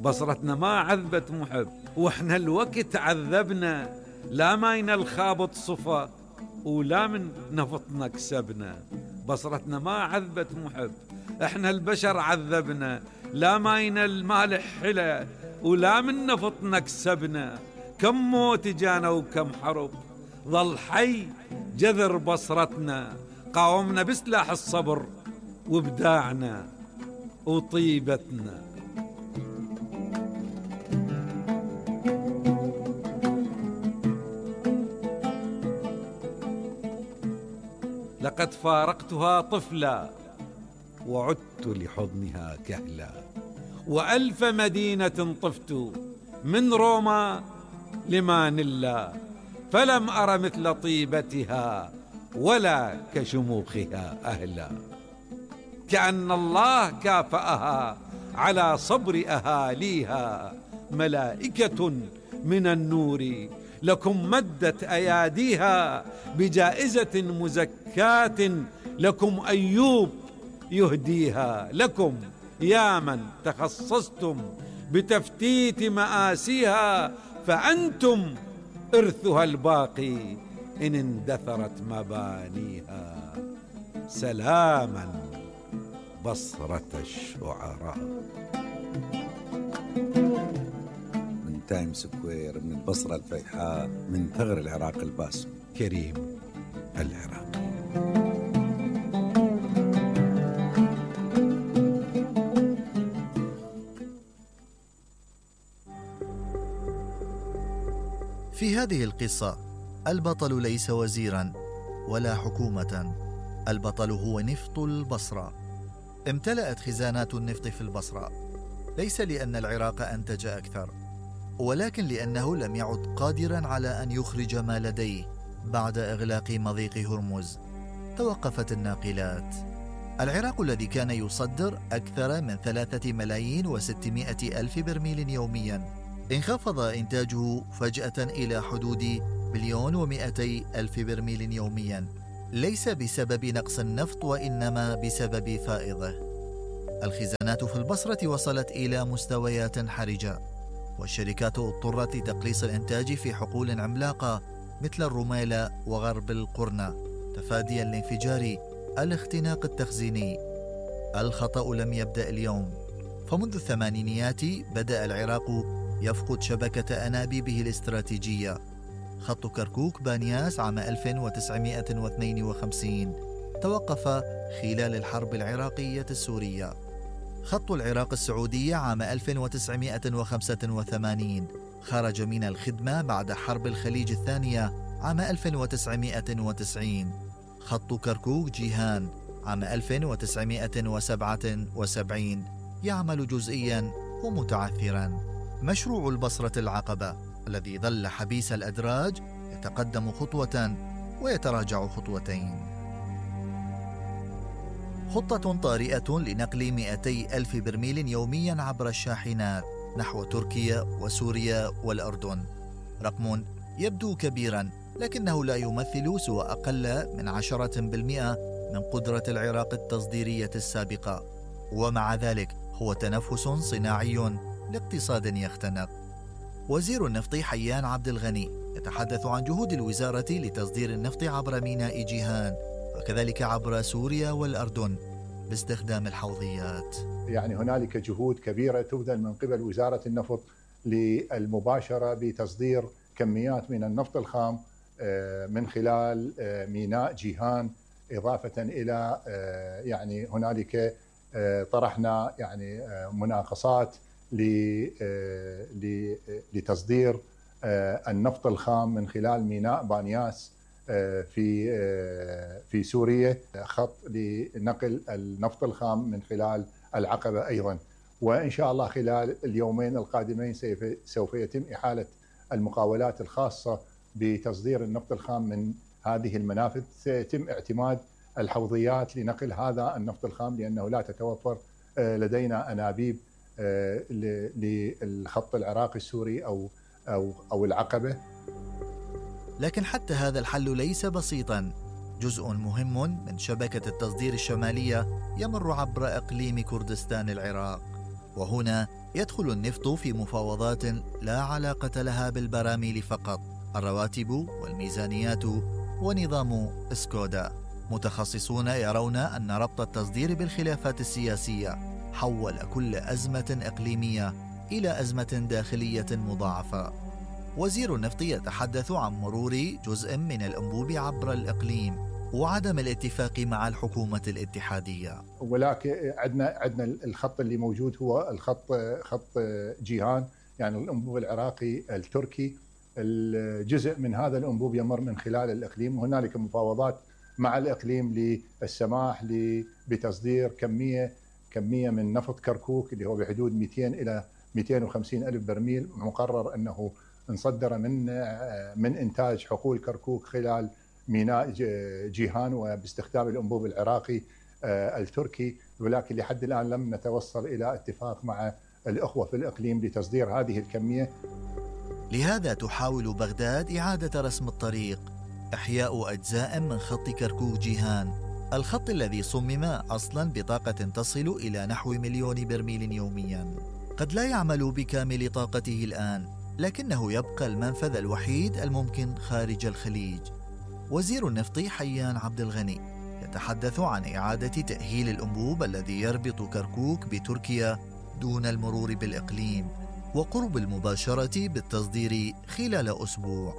بصرتنا ما عذبت محب، واحنا الوقت عذبنا، لا ماينا الخابط صفا ولا من نفطنا كسبنا. بصرتنا ما عذبت محب، احنا البشر عذبنا، لا ماينا المالح حلا ولا من نفطنا كسبنا. كم موت جانا وكم حرب، ظل حي جذر بصرتنا، قاومنا بسلاح الصبر وابداعنا وطيبتنا. لقد فارقتها طفلا وعدت لحضنها كهلا، وألف مدينة طفت من روما لمانيلا، فلم أر مثل طيبتها ولا كشموخها أهلا. كأن الله كافأها على صبر أهاليها، ملائكة من النور لكم مدت أياديها، بجائزة مزكاة لكم أيوب يهديها. لكم يا من تخصصتم بتفتيت مآسيها، فأنتم إرثها الباقي إن اندثرت مبانيها. سلاما بصرة الشعراء. من تايم سكوير، من البصرة الفيحاء، من ثغر العراق الباسم، كريم العراقي. في هذه القصة البطل ليس وزيرا ولا حكومة، البطل هو نفط البصرة. امتلأت خزانات النفط في البصرة، ليس لأن العراق أنتج أكثر، ولكن لأنه لم يعد قادرا على أن يخرج ما لديه بعد إغلاق مضيق هرمز. توقفت الناقلات. العراق الذي كان يصدر أكثر من 3,600,000 برميل يوميا، انخفض إنتاجه فجأة إلى حدود 1,200,000 برميل يوميا، ليس بسبب نقص النفط وإنما بسبب فائضه. الخزانات في البصرة وصلت إلى مستويات حرجة، والشركات اضطرت لتقليص الإنتاج في حقول عملاقة مثل الرميلة وغرب القرنة تفاديا لانفجار الاختناق التخزيني. الخطأ لم يبدأ اليوم، فمنذ الثمانينيات بدأ العراق يفقد شبكة أنابيبه الاستراتيجية. خط كركوك بانياس عام 1952 توقف خلال الحرب العراقية السورية. خط العراق السعودية عام 1985 خرج من الخدمة بعد حرب الخليج الثانية عام 1990. خط كركوك جيهان عام 1977 يعمل جزئيا ومتعثرا. مشروع البصرة العقبة الذي ظل حبيس الأدراج يتقدم خطوة ويتراجع خطوتين. خطة طارئة لنقل 200,000 برميل يوميا عبر الشاحنات نحو تركيا وسوريا والأردن. رقم يبدو كبيرا، لكنه لا يمثل سوى أقل من 10% من قدرة العراق التصديرية السابقة، ومع ذلك هو تنفس صناعي لاقتصاد يختنق. وزير النفط حيان عبد الغني يتحدث عن جهود الوزارة لتصدير النفط عبر ميناء جيهان وكذلك عبر سوريا والأردن باستخدام الحوضيات. يعني هنالك جهود كبيرة تبذل من قبل وزارة النفط للمباشرة بتصدير كميات من النفط الخام من خلال ميناء جيهان، إضافة إلى يعني هنالك طرحنا يعني مناقصات لتصدير النفط الخام من خلال ميناء بانياس في سوريا، خط لنقل النفط الخام من خلال العقبة أيضا. وإن شاء الله خلال اليومين القادمين سوف يتم إحالة المقاولات الخاصة بتصدير النفط الخام من هذه المنافذ. سيتم اعتماد الحوضيات لنقل هذا النفط الخام، لأنه لا تتوفر لدينا أنابيب للخط العراقي السوري أو العقبة. لكن حتى هذا الحل ليس بسيطا. جزء مهم من شبكة التصدير الشمالية يمر عبر إقليم كردستان العراق. وهنا يدخل النفط في مفاوضات لا علاقة لها بالبراميل فقط، الرواتب والميزانيات ونظام سكودا. متخصصون يرون أن ربط التصدير بالخلافات السياسية حول كل أزمة إقليمية إلى أزمة داخلية مضاعفة. وزير النفط يتحدث عن مرور جزء من الأنبوب عبر الإقليم وعدم الاتفاق مع الحكومة الاتحادية. ولكن عندنا الخط اللي موجود هو خط جيهان، يعني الأنبوب العراقي التركي. الجزء من هذا الأنبوب يمر من خلال الإقليم، وهنالك مفاوضات مع الإقليم للسماح بتصدير كمية من نفط كركوك اللي هو بحدود 200 إلى 250 ألف برميل. مقرر أنه نصدر من إنتاج حقول كركوك خلال ميناء جيهان وباستخدام الأنبوب العراقي التركي، ولكن لحد الآن لم نتوصل إلى اتفاق مع الأخوة في الإقليم لتصدير هذه الكمية. لهذا تحاول بغداد إعادة رسم الطريق، إحياء أجزاء من خط كركوك جيهان، الخط الذي صمم أصلا بطاقة تصل إلى نحو 1,000,000 برميل يوميا. قد لا يعمل بكامل طاقته الآن، لكنه يبقى المنفذ الوحيد الممكن خارج الخليج. وزير النفط حيان عبد الغني يتحدث عن إعادة تأهيل الأنبوب الذي يربط كركوك بتركيا دون المرور بالإقليم، وقرب المباشرة بالتصدير خلال أسبوع.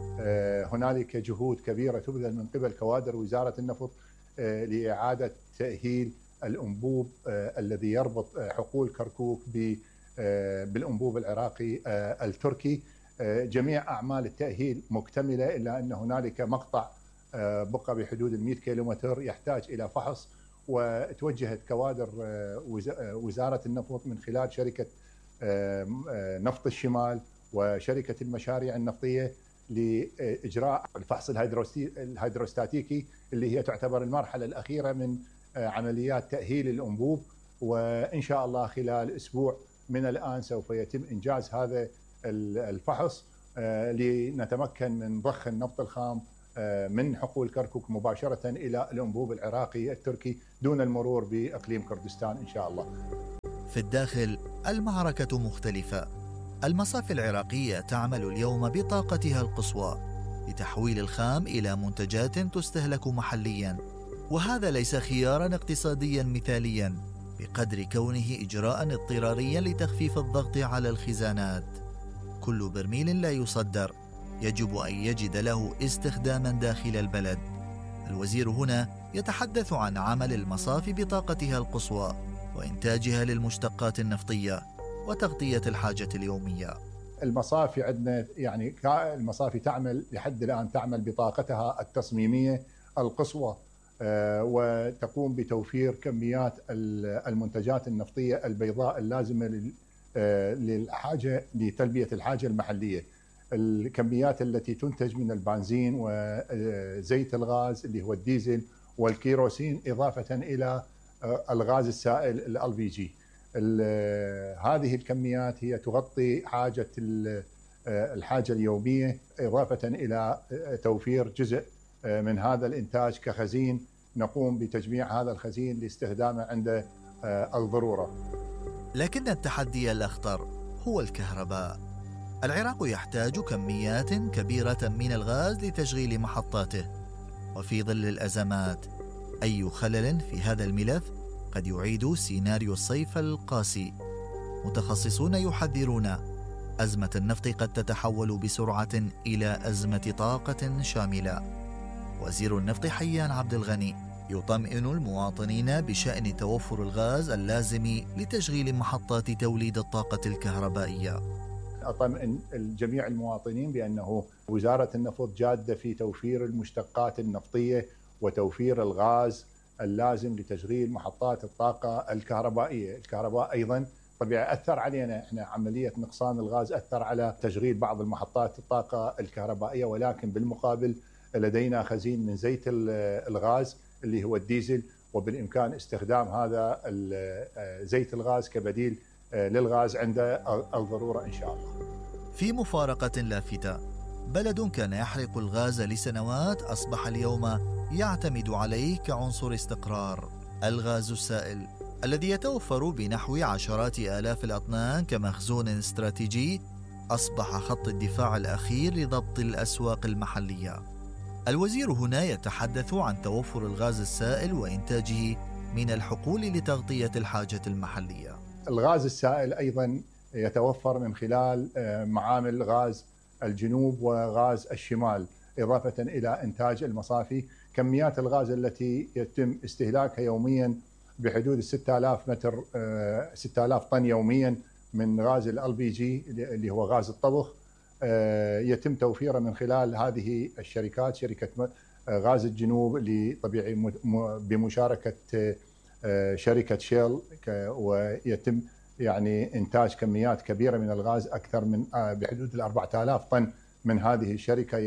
هنالك جهود كبيرة تبذل من قبل كوادر وزارة النفط لإعادة تأهيل الأنبوب الذي يربط حقول كركوك بالأنبوب العراقي التركي. جميع أعمال التأهيل مكتملة، إلا أن هنالك مقطع بقى بحدود 100 كيلومتر يحتاج إلى فحص، وتوجهت كوادر وزارة النفط من خلال شركة نفط الشمال وشركة المشاريع النفطية لإجراء الفحص الهيدروستاتيكي اللي هي تعتبر المرحلة الأخيرة من عمليات تأهيل الأنبوب. وإن شاء الله خلال أسبوع من الآن سوف يتم إنجاز هذا الفحص لنتمكن من ضخ النفط الخام من حقول كركوك مباشرة إلى الأنبوب العراقي التركي دون المرور بإقليم كردستان إن شاء الله. في الداخل المعركة مختلفة. المصافي العراقية تعمل اليوم بطاقتها القصوى لتحويل الخام إلى منتجات تستهلك محلياً، وهذا ليس خياراً اقتصادياً مثالياً بقدر كونه إجراء اضطراريا لتخفيف الضغط على الخزانات. كل برميل لا يصدر يجب أن يجد له استخداما داخل البلد. الوزير هنا يتحدث عن عمل المصافي بطاقتها القصوى وإنتاجها للمشتقات النفطية وتغطية الحاجة اليومية. المصافي عندنا يعني المصافي تعمل لحد الآن تعمل بطاقتها التصميمية القصوى، وتقوم بتوفير كميات المنتجات النفطية البيضاء اللازمة لتلبية الحاجة المحلية. الكميات التي تنتج من البنزين وزيت الغاز اللي هو الديزل والكيروسين إضافة إلى الغاز السائل LPG. هذه الكميات هي تغطي الحاجة اليومية إضافة إلى توفير جزء من هذا الإنتاج كخزين نقوم بتجميع هذا الخزين لاستخدامه عند الضرورة. لكن التحدي الأخطر هو الكهرباء. العراق يحتاج كميات كبيرة من الغاز لتشغيل محطاته، وفي ظل الأزمات أي خلل في هذا الملف قد يعيد سيناريو الصيف القاسي. متخصصون يحذرون أزمة النفط قد تتحول بسرعة إلى أزمة طاقة شاملة. وزير النفط حيان عبد الغني يطمئن المواطنين بشأن توفر الغاز اللازم لتشغيل محطات توليد الطاقة الكهربائية. أطمئن جميع المواطنين بأنه وزارة النفط جادة في توفير المشتقات النفطية وتوفير الغاز اللازم لتشغيل محطات الطاقة الكهربائية. الكهرباء أيضا طبيعي أثر علينا، إحنا عملية نقصان الغاز أثر على تشغيل بعض المحطات الطاقة الكهربائية، ولكن بالمقابل لدينا خزين من زيت الغاز اللي هو الديزل، وبالإمكان استخدام هذا زيت الغاز كبديل للغاز عند الضرورة إن شاء الله. في مفارقة لافتة، بلد كان يحرق الغاز لسنوات أصبح اليوم يعتمد عليه كعنصر استقرار. الغاز السائل الذي يتوفر بنحو عشرات آلاف الأطنان كمخزون استراتيجي، أصبح خط الدفاع الأخير لضبط الأسواق المحلية. الوزير هنا يتحدث عن توفر الغاز السائل وإنتاجه من الحقول لتغطية الحاجة المحلية. الغاز السائل أيضا يتوفر من خلال معامل غاز الجنوب وغاز الشمال، إضافة إلى إنتاج المصافي. كميات الغاز التي يتم استهلاكها يوميا بحدود 6000 طن يوميا من غاز LPG اللي هو غاز الطبخ، يتم توفيره من خلال هذه الشركات، شركة غاز الجنوب اللي طبيعي بمشاركة شركة شيل، ويتم يعني إنتاج كميات كبيرة من الغاز، أكثر من بحدود 4000 طن من هذه الشركة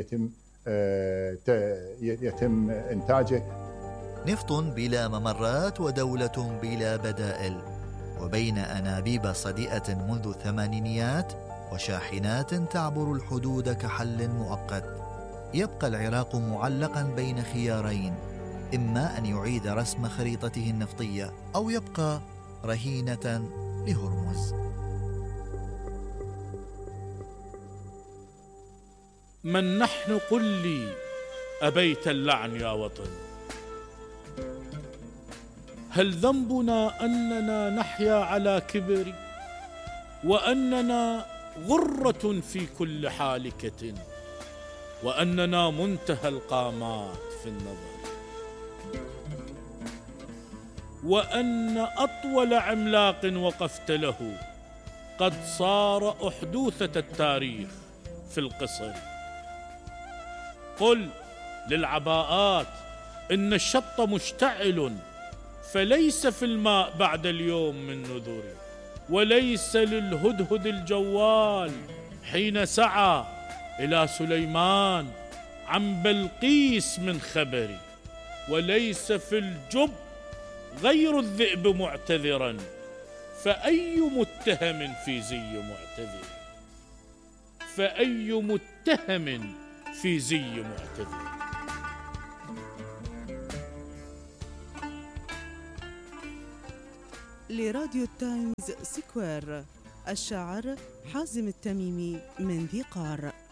يتم إنتاجه. نفط بلا ممرات ودولة بلا بدائل، وبين أنابيب صديئة منذ الثمانينيات وشاحنات تعبر الحدود كحل مؤقت، يبقى العراق معلقا بين خيارين: إما أن يعيد رسم خريطته النفطية أو يبقى رهينة لهرمز. من نحن قل لي أبيت اللعن يا وطن؟ هل ذنبنا أننا نحيا على كبر، وأننا غرة في كل حالكة، وأننا منتهى القامات في النظر، وأن أطول عملاق وقفت له قد صار أحدوثة التاريخ في القصر؟ قل للعباءات إن الشط مشتعل، فليس في الماء بعد اليوم من نذر، وليس للهدهد الجوال حين سعى إلى سليمان عن بلقيس من خبر، وليس في الجب غير الذئب معتذرا، فأي متهم في زي معتذر، فأي متهم في زي معتذر. لراديو تايمز سكوير، الشاعر حازم التميمي من ذي قار.